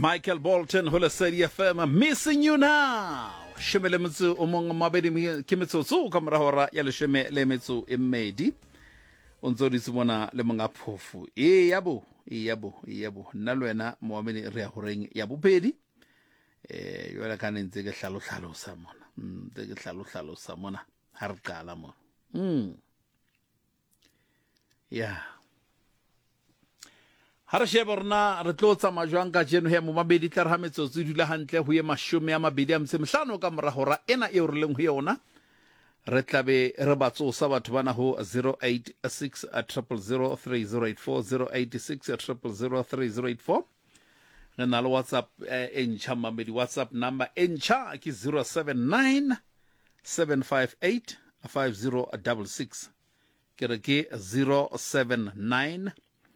Michael Bolton, Hulasari FM, missing you now. Shemelemitsu among Mabedi Kimitsu, Kamrahora, Yelisheme Lemitsu, Imedi. Unzori Sumona Lemanga Pofu. Yabu, Nalwena, Moamini Rehoring Yabu Pedi. You are canning take a shallow samona. Take a shallow samona. Harkalamo. Yeah. Harashe borna retlotsa majwanga jeno he mo mabedi tarhametso tsudula hantle ho ye mashume ya mabedi a msemhlano ka morahora ena e releng ho yona re tlabe re batsosa batho bana ho 086 0003084 086 0003084 re na le WhatsApp encha mabedi WhatsApp number encha ke 079 758 5066 ke re ke 079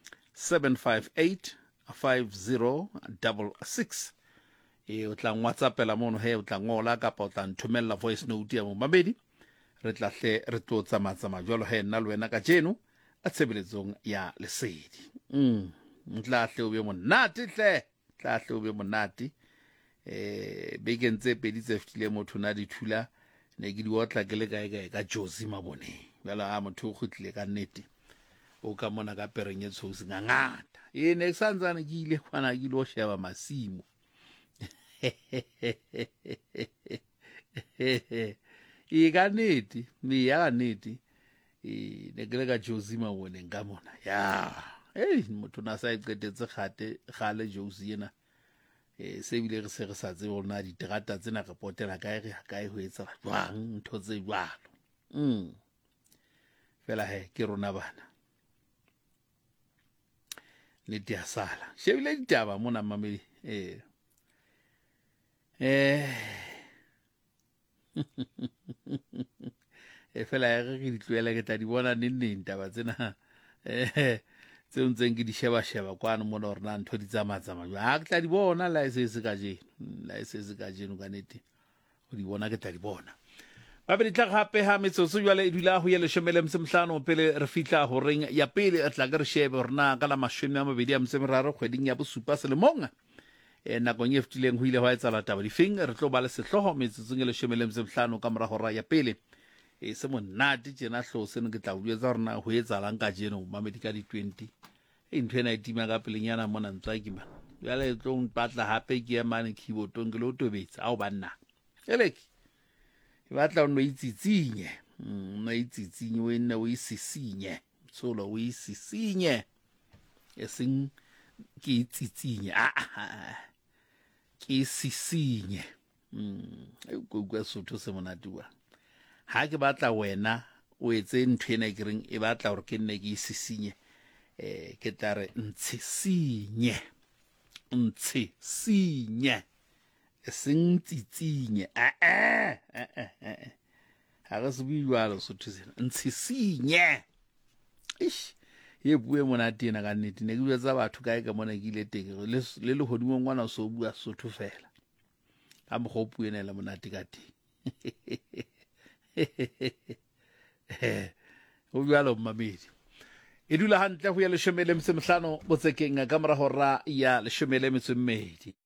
758-5066 o tla WhatsAppela mono he o tla ngola kapa o tla nthomella voice note ya mo mabedi re tla hle re tlo tsama jwalo he nna le wena ka jeno a tshebeletsong ya lesedi ntla hle o be monate tla hle o be monate bekentse pedi tse fitile motho na dithula ne ke di otla ke le kae ka Josie Mabone bela a motho go tlile ka nnete o ka mona ka pereng e tshosi ngata ne santsane ke ile kwana ke lo sheba masimo ka neti ya neti ne ke le ka Josie Mabone nka mona ya motho na sa iqetetse gale Josie ena se bile re se re sa tsebe ona diterata tsena re potela kae ho etsa jwang ntho tse jwalo fela he ke rona bana le diasala shebile ditaba mona mamedi fela re ke ditloela ke tla di bona neng taba tsena tse ntseng ke di sheba kwana mona rena ntho di tsama ha ke tla di bona license ka jeno ka nete o di bona ke tla di bona ba be tla gape ha metsotso jwale e dula ho yele shemele msemhlano pele re fitla ho reng ya pele e tla ke re shebe rena ka la mashome a mabedi a msemeraro kgweding ya bosupa selemong nakong e fetileng ho ile ho etsa la taba difeng re tlo ba le sehloho metsotsong e le shemele msemhlano ka mora hora ya pele se monate tjena hlose ne ke tla buetsa rena ho etsa lang ka jeno mamedi ka di 20 ntwe na itima ka pelenyana mona ntswa ke mana jwale tlo mpatla hape ke ya mane keyboardong ke lo tobetsa ao banna eleki batla o no itsitsinye o nne o isisinye solo o isisinye eseng ke itsitsinye ke isisinye go Sotho se monate wa ha ke batla wena o etse nthwena ke reng e batla hore ke nne ke isisinye ke tare ntsisinye eseng tsitsinye ha re se buiwalo Sotho sena ntsisinye ye bue monate ena ka nnete ne ke buetsa batho kae ka mona ke ile teng le hodimo ngwana so bua Sotho fela ka mogopo ena le monate ka teng o bualo mmamedi e dula hantle ho ya leshome le msemhlano botsekeng ka mora hora ya leshome le metsemmedi